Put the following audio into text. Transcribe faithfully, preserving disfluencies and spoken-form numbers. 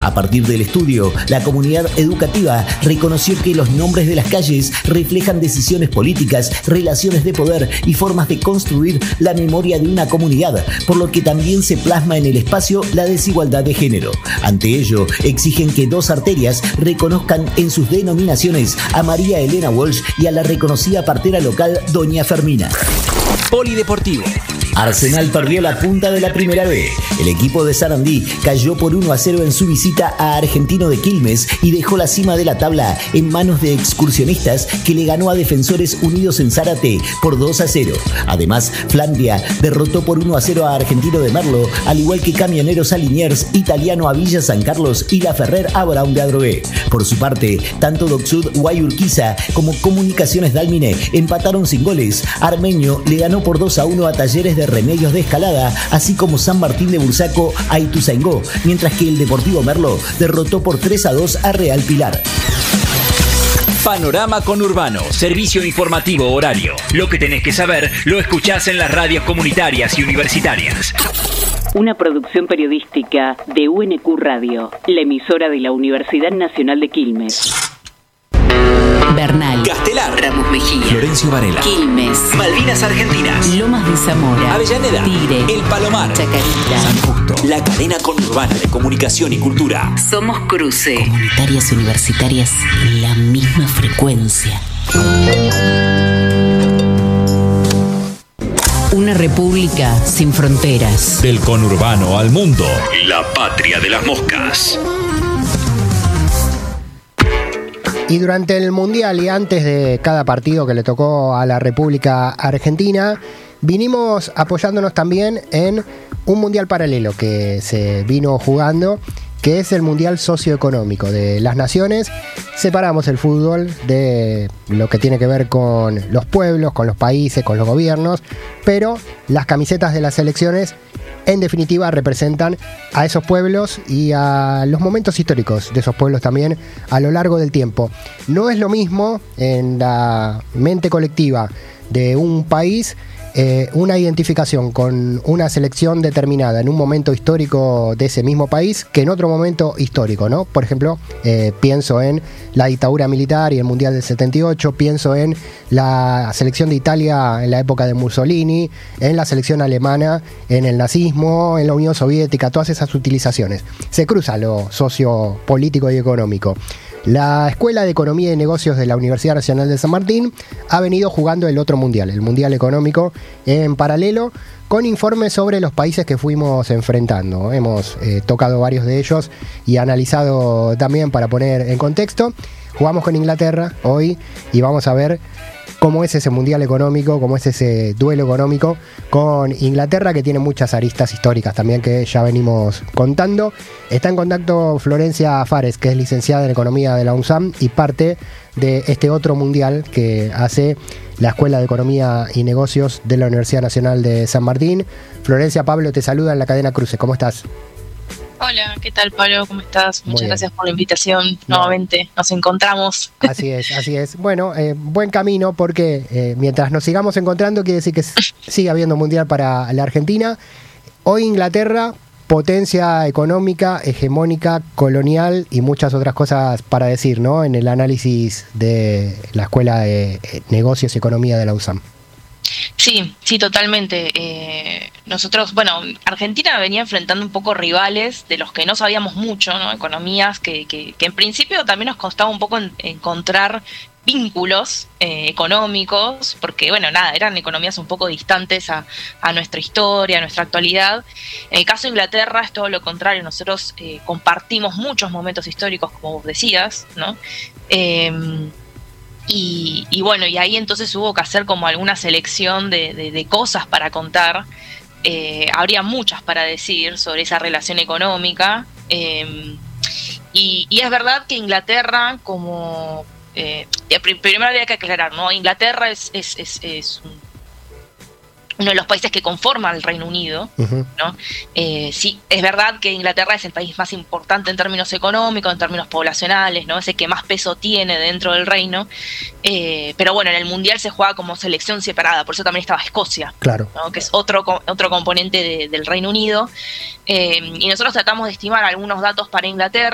A partir del estudio, la comunidad educativa reconoció que los nombres de las calles reflejan decisiones políticas, relaciones de poder y formas de construir la memoria de una comunidad, por lo que también se plasma en el espacio la desigualdad de género. Ante ello, exigen que dos arterias reconozcan en sus denominaciones a María Elena Walsh y a la reconocida partera local Doña Fermina. Polideportivo. Arsenal perdió la punta de la Primera B. El equipo de Sarandí cayó por uno a cero en su visita a Argentino de Quilmes y dejó la cima de la tabla en manos de Excursionistas, que le ganó a Defensores Unidos en Zárate por dos a cero. Además, Flandria derrotó por uno a cero a Argentino de Merlo, al igual que Camioneros a Liniers, Italiano a Villa San Carlos y La Ferrer a Brown de Adrogué. Por su parte, tanto Docsud Guayurquiza como Comunicaciones Dálmine empataron sin goles. Armenio le ganó por dos a uno a Talleres de Remedios de Escalada, así como San Martín de Bursaco a Ituzaingó, mientras que el Deportivo Merlo derrotó por tres a dos a Real Pilar. Panorama Conurbano, servicio informativo horario. Lo que tenés que saber lo escuchás en las radios comunitarias y universitarias. Una producción periodística de U N Q Radio, la emisora de la Universidad Nacional de Quilmes. Bernal, Castelar, Ramos Mejía, Florencio Varela, Quilmes, Malvinas Argentinas, Lomas de Zamora, Avellaneda, Tigre, El Palomar, Chacarita, San Justo. La cadena conurbana de comunicación y cultura. Somos Cruce. Comunitarias y universitarias en la misma frecuencia. Una república sin fronteras. Del conurbano al mundo. La patria de las moscas. Y durante el Mundial y antes de cada partido que le tocó a la República Argentina, vinimos apoyándonos también en un Mundial paralelo que se vino jugando, que es el Mundial Socioeconómico de las Naciones. Separamos el fútbol de lo que tiene que ver con los pueblos, con los países, con los gobiernos, pero las camisetas de las selecciones en definitiva representan a esos pueblos y a los momentos históricos de esos pueblos también a lo largo del tiempo. No es lo mismo en la mente colectiva de un país eh, una identificación con una selección determinada en un momento histórico de ese mismo país que en otro momento histórico, ¿no? Por ejemplo, eh, pienso en la dictadura militar y el Mundial del setenta y ocho, pienso en la selección de Italia en la época de Mussolini, en la selección alemana, en el nazismo, en la Unión Soviética, todas esas utilizaciones. Se cruza lo sociopolítico y económico. La Escuela de Economía y Negocios de la Universidad Nacional de San Martín ha venido jugando el otro mundial, el Mundial Económico, en paralelo, con informes sobre los países que fuimos enfrentando. Hemos eh, tocado varios de ellos y analizado también para poner en contexto. Jugamos con Inglaterra hoy y vamos a ver cómo es ese mundial económico, cómo es ese duelo económico con Inglaterra, que tiene muchas aristas históricas también que ya venimos contando. Está en contacto Florencia Fares, que es licenciada en Economía de la UNSAM y parte de este otro mundial que hace la Escuela de Economía y Negocios de la Universidad Nacional de San Martín. Florencia, Pablo te saluda en la cadena Cruce. ¿Cómo estás? Hola, ¿qué tal, Pablo? ¿Cómo estás? Muy Muchas bien. gracias por la invitación. No. Nuevamente nos encontramos. Así es, así es. Bueno, eh, buen camino porque eh, mientras nos sigamos encontrando quiere decir que s- sigue habiendo mundial para la Argentina. Hoy Inglaterra, potencia económica, hegemónica, colonial y muchas otras cosas para decir, ¿no? En el análisis de la Escuela de eh, Negocios y Economía de la UNSAM. Sí, sí, totalmente. Eh, nosotros, bueno, Argentina venía enfrentando un poco rivales de los que no sabíamos mucho, ¿no? Economías que, que, que en principio también nos costaba un poco en, encontrar vínculos eh, económicos, porque, bueno, nada, eran economías un poco distantes a, a nuestra historia, a nuestra actualidad. En el caso de Inglaterra es todo lo contrario. Nosotros eh, compartimos muchos momentos históricos, como vos decías, ¿no? Eh, Y, y bueno, y ahí entonces hubo que hacer como alguna selección de, de, de cosas para contar. Eh, habría muchas para decir sobre esa relación económica. Eh, y, y es verdad que Inglaterra, como... Eh, primero habría que aclarar, ¿no? Inglaterra es, es, es, es un, uno de los países que conforman el Reino Unido, Uh-huh. ¿no? Eh, sí, es verdad que Inglaterra es el país más importante en términos económicos, en términos poblacionales, ¿no? Es el que más peso tiene dentro del reino, eh, pero bueno, en el Mundial se juega como selección separada, por eso también estaba Escocia, Claro. ¿no? Que es otro, otro componente de, del Reino Unido, eh, y nosotros tratamos de estimar algunos datos para Inglaterra.